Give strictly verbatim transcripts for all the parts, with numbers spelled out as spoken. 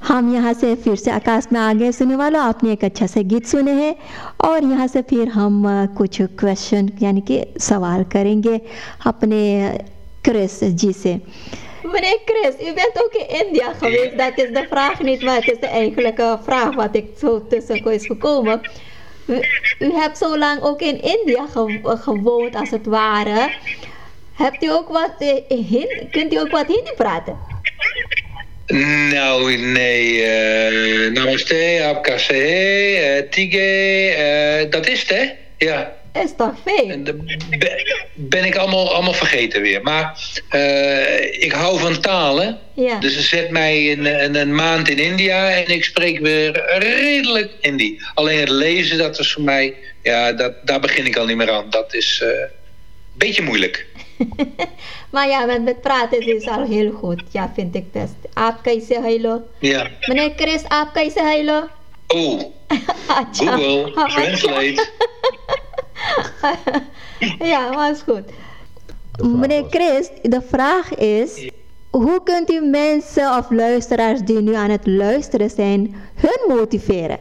हम यहाँ से फिर से आकाश में आ गए। सुनने वालों, आपने एक अच्छा से गीत सुने हैं और यहाँ से फिर हम अ, कुछ क्वेश्चन यानी कि सवाल करेंगे अपने क्रिस जी से। Meneer Chris, u bent ook in India geweest. Dat is de vraag niet, maar het is de eigenlijke vraag wat ik zo tussen is gekomen. U, u hebt zo lang ook in India ge- gewoond, als het ware. Hebt u ook wat, eh, Hin- kunt u ook wat Hindi praten? Nou, nee. eh namaste, apka se, uh, tige, eh, dat is het, hè? Ja. Is toch fijn? En de- be- ben ik allemaal, allemaal vergeten weer. Maar eh, ik hou van talen. Ja. Dus zet mij een, een, een maand in India en ik spreek weer redelijk Hindi. Alleen het lezen, dat is voor mij... Ja, dat, daar begin ik al niet meer aan. Dat is eh, een beetje moeilijk. Maar ja, met, met praten is al heel goed. Ja, vind ik best. Aap kaise hailo? Ja. Meneer Chris, aap kaise hailo? Oh, Acha. Google, Acha. translate. Ja, maar is goed. Meneer Chris, de vraag is... Hoe kunt u mensen of luisteraars die nu aan het luisteren zijn... hun motiveren?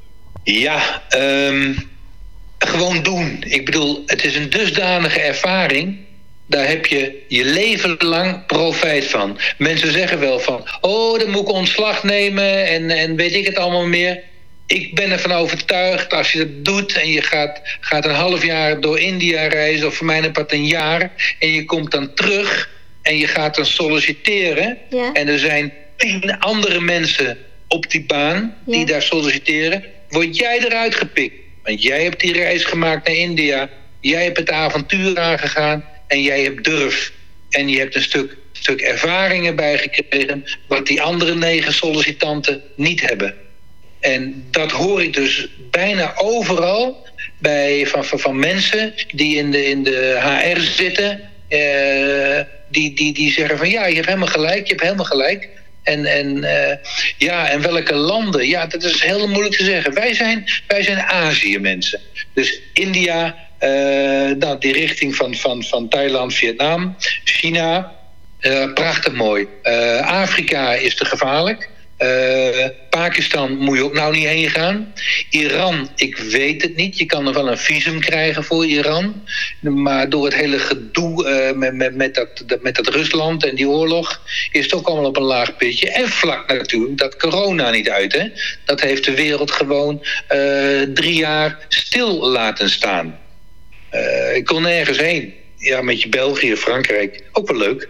Ja, ehm, gewoon doen. Ik bedoel, het is een dusdanige ervaring. Daar heb je je leven lang profijt van. Mensen zeggen wel van... oh, dan moet ik ontslag nemen en, en weet ik het allemaal meer. Ik ben ervan overtuigd, als je dat doet... en je gaat, gaat een half jaar door India reizen... of voor mij een part een jaar... en je komt dan terug en je gaat dan solliciteren... Ja. en er zijn tien andere mensen op die baan... die Ja. daar solliciteren... word jij eruit gepikt. Want jij hebt die reis gemaakt naar India... jij hebt het avontuur aangegaan... en jij hebt durf. En je hebt een stuk, stuk ervaring erbij gekregen... wat die andere negen sollicitanten niet hebben. En dat hoor ik dus bijna overal... Bij, van, van, van mensen die in de, in de H R zitten... eh, die, die, die zeggen van ja, je hebt helemaal gelijk, je hebt helemaal gelijk... En, en, uh, ja, en welke landen? Ja, dat is heel moeilijk te zeggen. Wij zijn, wij zijn Azië mensen. Dus India, uh, nou, die richting van, van, van Thailand, Vietnam, China, uh, prachtig mooi. Uh, Afrika is te gevaarlijk. Uh, Pakistan moet je ook nou niet heen gaan. Iran, ik weet het niet. Je kan er wel een visum krijgen voor Iran. Maar door het hele gedoe uh, met, met, met, dat, met dat Rusland en die oorlog... is het ook allemaal op een laag pitje. En vlak natuurlijk dat corona niet uit. Hè? Dat heeft de wereld gewoon uh, drie jaar stil laten staan. Uh, ik kon nergens heen. Ja, met je België, Frankrijk. Ook wel leuk.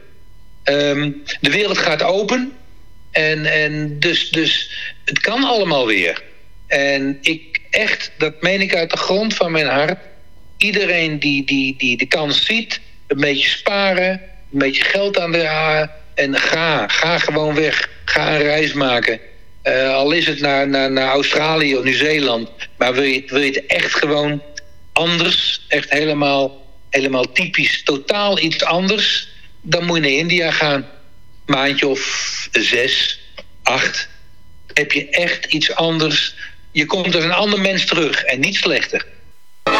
Um, de wereld gaat open... En, en dus, dus het kan allemaal weer. En ik echt, dat meen ik uit de grond van mijn hart... iedereen die, die, die de kans ziet, een beetje sparen... een beetje geld aan de a en ga, ga gewoon weg. Ga een reis maken. Uh, al is het naar, naar, naar Australië of Nieuw-Zeeland... maar wil je, wil je het echt gewoon anders... echt helemaal, helemaal typisch, totaal iets anders... dan moet je naar India gaan... maandje of zes, acht, heb je echt iets anders. Je komt als een ander mens terug en niet slechter.